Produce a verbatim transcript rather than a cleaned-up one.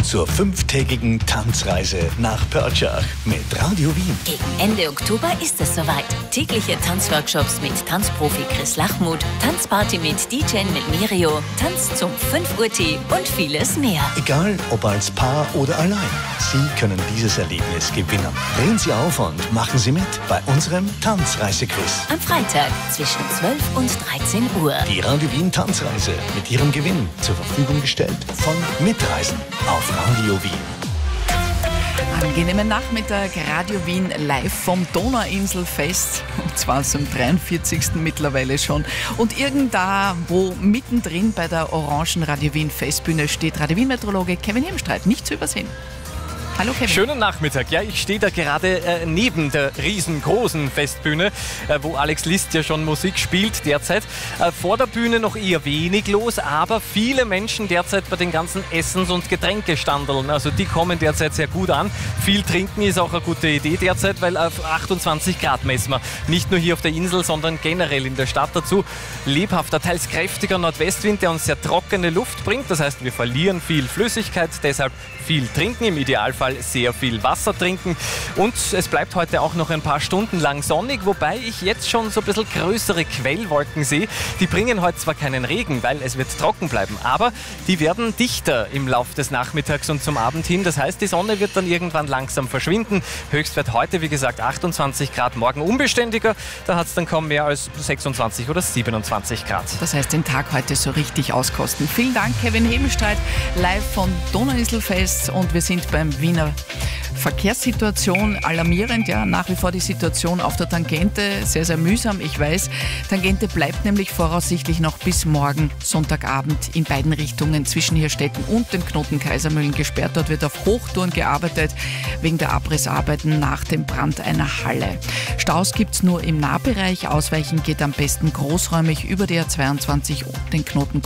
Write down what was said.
zur fünftägigen Tanzreise nach Pörtschach mit Radio Wien. Gegen Ende Oktober ist es soweit. Tägliche Tanzworkshops mit Tanzprofi Chris Lachmuth, Tanzparty mit D J mit Mirio, Tanz zum fünf Uhr Tee und vieles mehr. Egal ob als Paar oder allein, Sie können dieses Erlebnis gewinnen. Drehen Sie auf und machen Sie mit bei unserem Tanzreisequiz. Am Freitag zwischen zwölf und dreizehn Uhr. Die Radio Wien Tanzreise mit Ihrem Gewinn zur Verfügung gestellt von Mitreisen auf Radio Wien. Angenehmen Nachmittag, Radio Wien live vom Donauinselfest, und zwar zum dreiundvierzigsten mittlerweile schon. Und irgendda, wo mittendrin bei der orangen Radio Wien Festbühne steht Radio Wien Meteorologe Kevin Hemstreit, nicht zu übersehen. Hallo Kevin. Schönen Nachmittag. Ja, ich stehe da gerade äh, neben der riesengroßen Festbühne, äh, wo Alex List ja schon Musik spielt derzeit. Äh, vor der Bühne noch eher wenig los, aber viele Menschen derzeit bei den ganzen Essens- und Getränkestandeln. Also die kommen derzeit sehr gut an. Viel trinken ist auch eine gute Idee derzeit, weil auf achtundzwanzig Grad messen wir. Nicht nur hier auf der Insel, sondern generell in der Stadt. Dazu lebhafter, teils kräftiger Nordwestwind, der uns sehr trockene Luft bringt. Das heißt, wir verlieren viel Flüssigkeit, deshalb viel trinken, im Idealfall sehr viel Wasser trinken, und es bleibt heute auch noch ein paar Stunden lang sonnig, wobei ich jetzt schon so ein bisschen größere Quellwolken sehe. Die bringen heute zwar keinen Regen, weil es wird trocken bleiben, aber die werden dichter im Laufe des Nachmittags und zum Abend hin. Das heißt, die Sonne wird dann irgendwann langsam verschwinden. Höchstwert heute, wie gesagt, achtundzwanzig Grad, morgen unbeständiger. Da hat es dann kaum mehr als sechsundzwanzig oder siebenundzwanzig Grad. Das heißt, den Tag heute so richtig auskosten. Vielen Dank, Kevin Hemstreit, live von Donauinselfest, und wir sind beim Wiener Verkehrssituation. Alarmierend, ja, nach wie vor die Situation auf der Tangente. Sehr, sehr mühsam, ich weiß. Tangente bleibt nämlich voraussichtlich noch bis morgen Sonntagabend in beiden Richtungen zwischen Hirstetten und dem Knoten Kaisermühlen gesperrt. Dort wird auf Hochtouren gearbeitet, wegen der Abrissarbeiten nach dem Brand einer Halle. Staus gibt es nur im Nahbereich. Ausweichen geht am besten großräumig über die A zweiundzwanzig und den Knoten